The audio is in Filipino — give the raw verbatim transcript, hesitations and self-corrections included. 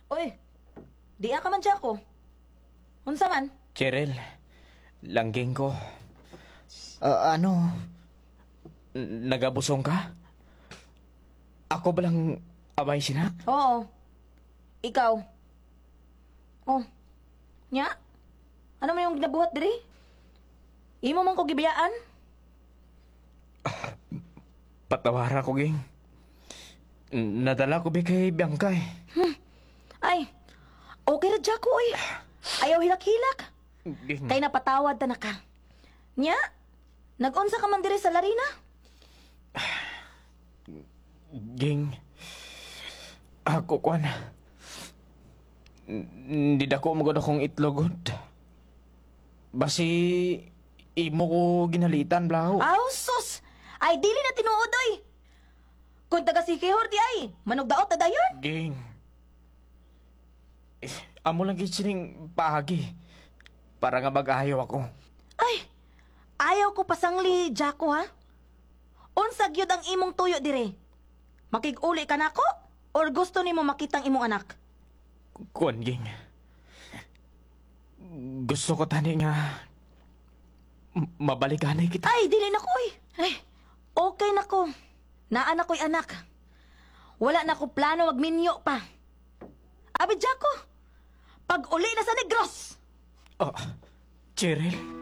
Oy, di ka man siya ko. Unsa man? Cheryl, langging ko. Ah, ano? N- Nagabusong ka? Ako ba lang abay sina? Oo. Ikaw. Oh. Nya? Ano mo yung ginabuhat diri? Imo man ko gibiyaan? Patawara ko, ging. N- Nadala ko ba kay Bianca eh. Ay, okay na dyan ko oy. Ayaw hilak-hilak. Ging. Kay napatawad ta na ka. Nya? Nag-unsa ka man diri sa Larina? Ging. Ako, kwan. N- Hindi dako magod akong itlogod. Basi, imo ko ginalitan, blaho. Aw, sus! Ay, dili na tinuod oy. Kung taga si Kihor di ay, manugdaot na dayon. Ging. Eh, amo lang gitsining pahagi. Para nga mag-ayaw ako. Ay, ayaw ko pasangli, Jaco, ha? Unsa gyud ang imong tuyo dire? Makig-uli ka nako? Or gusto nimo makitang imong anak? Kuan, ging. Gusto ko tani nga m- mabalikanay kita. Ay, dili na ko, eh. Ay, okay na ko. Naan ako'y anak. Wala na ko plano magminyo pa. Abi, Jaco, pag uli na sa Negros, Oh, Cheryl.